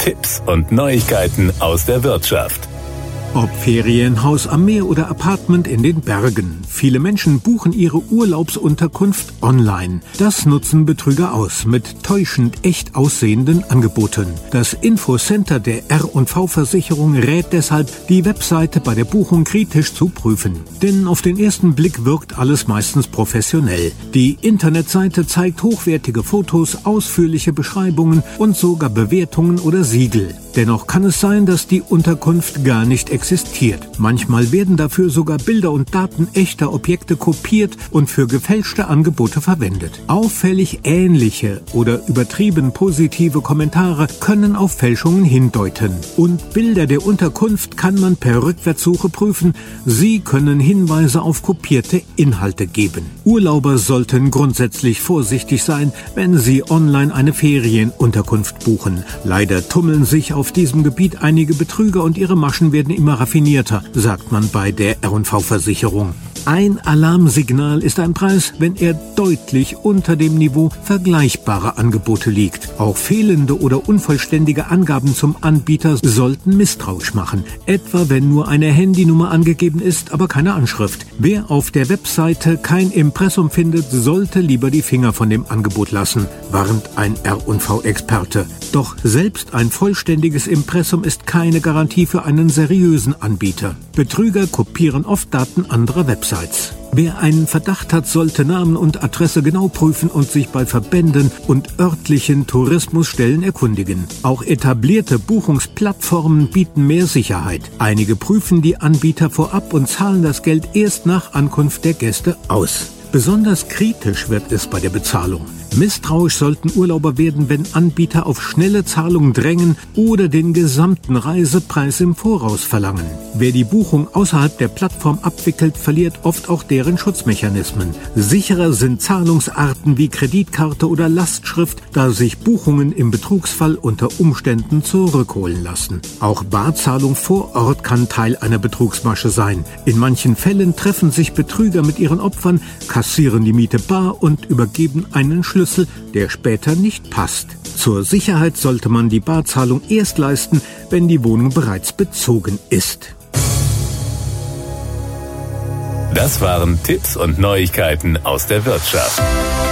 Tipps und Neuigkeiten aus der Wirtschaft. Ob Ferienhaus am Meer oder Apartment in den Bergen. Viele Menschen buchen ihre Urlaubsunterkunft online. Das nutzen Betrüger aus mit täuschend echt aussehenden Angeboten. Das Infocenter der R&V-Versicherung rät deshalb, die Webseite bei der Buchung kritisch zu prüfen. Denn auf den ersten Blick wirkt alles meistens professionell. Die Internetseite zeigt hochwertige Fotos, ausführliche Beschreibungen und sogar Bewertungen oder Siegel. Dennoch kann es sein, dass die Unterkunft gar nicht existiert. Manchmal werden dafür sogar Bilder und Daten echter Objekte kopiert und für gefälschte Angebote verwendet. Auffällig ähnliche oder übertrieben positive Kommentare können auf Fälschungen hindeuten. Und Bilder der Unterkunft kann man per Rückwärtssuche prüfen. Sie können Hinweise auf kopierte Inhalte geben. Urlauber sollten grundsätzlich vorsichtig sein, wenn sie online eine Ferienunterkunft buchen. Leider tummeln sich auf diesem Gebiet einige Betrüger und ihre Maschen werden immer raffinierter, sagt man bei der R&V-Versicherung. Ein Alarmsignal ist ein Preis, wenn er deutlich unter dem Niveau vergleichbarer Angebote liegt. Auch fehlende oder unvollständige Angaben zum Anbieter sollten misstrauisch machen. Etwa wenn nur eine Handynummer angegeben ist, aber keine Anschrift. Wer auf der Webseite kein Impressum findet, sollte lieber die Finger von dem Angebot lassen, warnt ein R&V-Experte. Doch selbst ein vollständiges Impressum ist keine Garantie für einen seriösen Anbieter. Betrüger kopieren oft Daten anderer Websites. Wer einen Verdacht hat, sollte Namen und Adresse genau prüfen und sich bei Verbänden und örtlichen Tourismusstellen erkundigen. Auch etablierte Buchungsplattformen bieten mehr Sicherheit. Einige prüfen die Anbieter vorab und zahlen das Geld erst nach Ankunft der Gäste aus. Besonders kritisch wird es bei der Bezahlung. Misstrauisch sollten Urlauber werden, wenn Anbieter auf schnelle Zahlungen drängen oder den gesamten Reisepreis im Voraus verlangen. Wer die Buchung außerhalb der Plattform abwickelt, verliert oft auch deren Schutzmechanismen. Sicherer sind Zahlungsarten wie Kreditkarte oder Lastschrift, da sich Buchungen im Betrugsfall unter Umständen zurückholen lassen. Auch Barzahlung vor Ort kann Teil einer Betrugsmasche sein. In manchen Fällen treffen sich Betrüger mit ihren Opfern, kassieren die Miete bar und übergeben einen Schlüssel, der später nicht passt. Zur Sicherheit sollte man die Barzahlung erst leisten, wenn die Wohnung bereits bezogen ist. Das waren Tipps und Neuigkeiten aus der Wirtschaft.